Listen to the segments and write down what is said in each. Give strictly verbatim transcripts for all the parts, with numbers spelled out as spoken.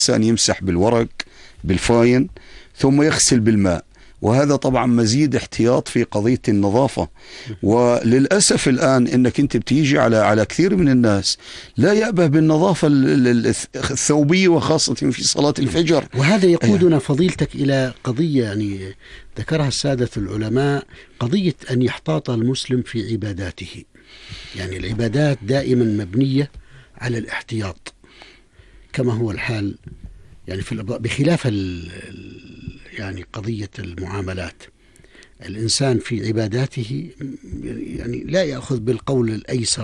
الإنسان يمسح بالورق بالفاين ثم يغسل بالماء، وهذا طبعا مزيد احتياط في قضية النظافة. وللأسف الآن إنك أنت بتيجي على على كثير من الناس لا يأبه بالنظافة الثوبية وخاصة في صلاة الفجر. وهذا يقودنا فضيلتك إلى قضية يعني ذكرها السادة العلماء، قضية أن يحتاط المسلم في عباداته. يعني العبادات دائما مبنية على الاحتياط كما هو الحال يعني في بخلاف يعني قضية المعاملات. الإنسان في عباداته يعني لا يأخذ بالقول الأيسر،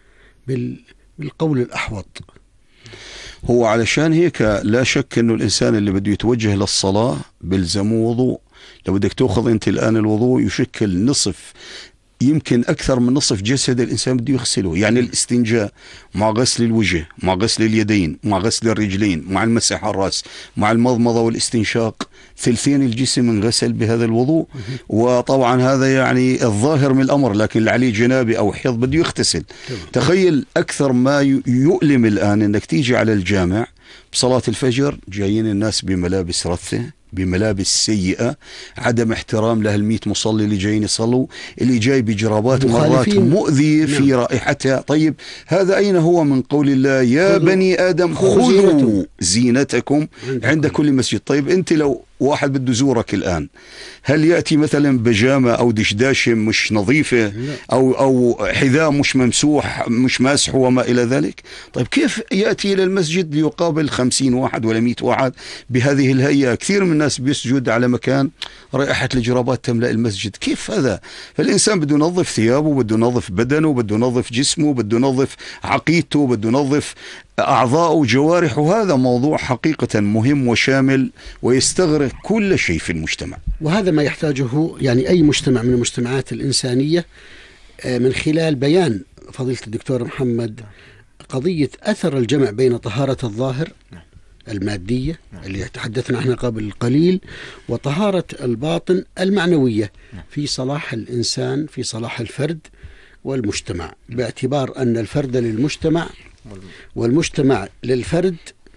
بالقول الأحوط. هو علشان هيك لا شك أنه الإنسان اللي بده يتوجه للصلاة بلزمه وضوء. لو بدك تأخذ أنت الآن الوضوء يشكل نصف، يمكن أكثر من نصف جسد الإنسان بده يغسله. يعني الاستنجاء مع غسل الوجه مع غسل اليدين مع غسل الرجلين مع المسح على الرأس مع المضمضة والاستنشاق، ثلثين الجسم انغسل بهذا الوضوء. وطبعا هذا يعني الظاهر من الأمر، لكن اللي عليه جنابي أو حيض بده يغتسل. تخيل أكثر ما يؤلم الآن أنك تيجي على الجامع بصلاة الفجر جايين الناس بملابس رثة، بملابس سيئة، عدم احترام لهالميت مصلي اللي جايين يصلوا، اللي جاي بجرابات مرات مؤذية في رائحتها. طيب هذا أين هو من قول الله يا بني آدم خذوا زينتكم عند كل مسجد؟ طيب أنت لو واحد بده يزورك الآن، هل يأتي مثلا بجامة أو دشداشة مش نظيفة أو أو حذاء مش ممسوح مش ماسح وما إلى ذلك؟ طيب كيف يأتي إلى المسجد ليقابل خمسين واحد ولا مئة واحد بهذه الهيئة؟ كثير من الناس بيسجد على مكان رائحة الجرابات تملأ المسجد. كيف هذا؟ فالإنسان بده ينظف ثيابه، بده ينظف بدنه، بده ينظف جسمه، بده ينظف عقيدته، بده ينظف أعضاء وجوارحه. هذا موضوع حقيقة مهم وشامل ويستغرق كل شيء في المجتمع، وهذا ما يحتاجه يعني أي مجتمع من المجتمعات الإنسانية. من خلال بيان فضيلة الدكتور محمد قضية أثر الجمع بين طهارة الظاهر المادية اللي تحدثنا عنها قبل قليل وطهارة الباطن المعنوية في صلاح الإنسان، في صلاح الفرد والمجتمع، باعتبار أن الفرد للمجتمع والمجتمع للفرد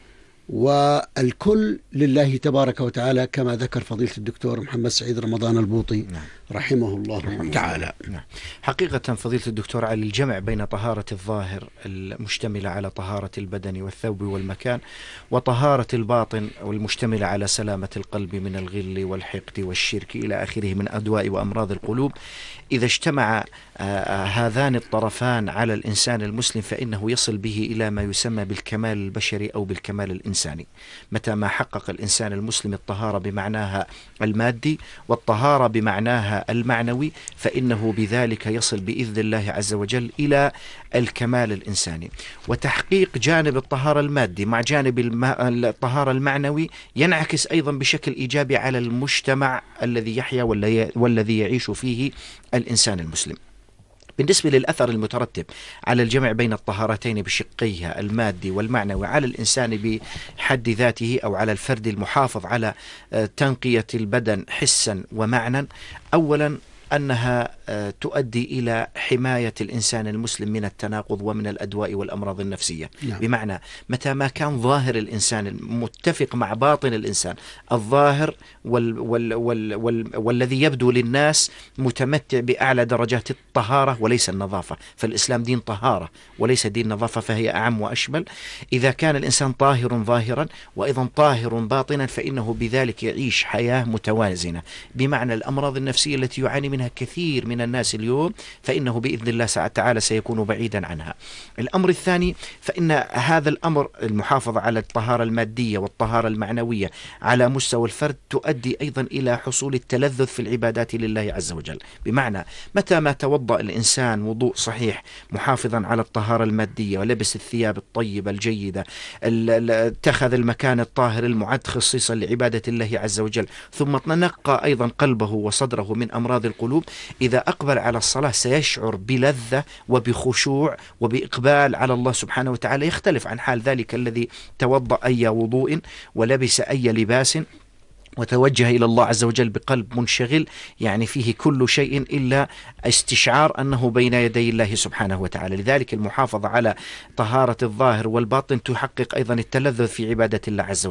والكل لله تبارك وتعالى، كما ذكر فضيلة الدكتور محمد سعيد رمضان البوطي رحمه الله تعالى. حقيقة فضيلة الدكتور على الجمع بين طهارة الظاهر المشتملة على طهارة البدن والثوب والمكان وطهارة الباطن والمشتملة على سلامة القلب من الغل والحقد والشرك إلى آخره من أدواء وأمراض القلوب. إذا اجتمع هذان الطرفان على الإنسان المسلم فإنه يصل به إلى ما يسمى بالكمال البشري أو بالكمال الإنساني. متى ما حقق الإنسان المسلم الطهارة بمعناها المادي والطهارة بمعناها المعنوي فإنه بذلك يصل بإذن الله عز وجل إلى الكمال الإنساني. وتحقيق جانب الطهارة المادي مع جانب الطهارة المعنوي ينعكس أيضا بشكل إيجابي على المجتمع الذي يحيا والذي يعيش فيه الإنسان المسلم. بالنسبة للأثر المترتب على الجمع بين الطهارتين بشقيها المادي والمعنوي على الإنسان بحد ذاته أو على الفرد المحافظ على تنقية البدن حسا ومعنى، أولا أنها تؤدي إلى حماية الإنسان المسلم من التناقض ومن الأدواء والأمراض النفسية. نعم. بمعنى متى ما كان ظاهر الإنسان متفق مع باطن الإنسان، الظاهر وال وال وال وال والذي يبدو للناس متمتع بأعلى درجات الطهارة وليس النظافة، فالإسلام دين طهارة وليس دين نظافة، فهي أعم وأشمل. إذا كان الإنسان طاهر ظاهرا وأيضا طاهر باطنا فإنه بذلك يعيش حياة متوازنة. بمعنى الأمراض النفسية التي يعاني منها كثير من الناس اليوم فإنه بإذن الله تعالى سيكون بعيدا عنها. الأمر الثاني فإن هذا الأمر المحافظة على الطهارة المادية والطهارة المعنوية على مستوى الفرد تؤدي أيضا إلى حصول التلذذ في العبادات لله عز وجل. بمعنى متى ما توضأ الإنسان وضوء صحيح محافظا على الطهارة المادية ولبس الثياب الطيبة الجيدة، اتخذ المكان الطاهر المعد خصيصا لعبادة الله عز وجل، ثم نقى أيضا قلبه وصدره من أمراض القلوب، إذا أقبل على الصلاة سيشعر بلذة وبخشوع وبإقبال على الله سبحانه وتعالى، يختلف عن حال ذلك الذي توضأ أي وضوء ولبس أي لباس وتوجه إلى الله عز وجل بقلب منشغل، يعني فيه كل شيء إلا استشعار أنه بين يدي الله سبحانه وتعالى. لذلك المحافظة على طهارة الظاهر والباطن تحقق أيضا التلذذ في عبادة الله عز وجل.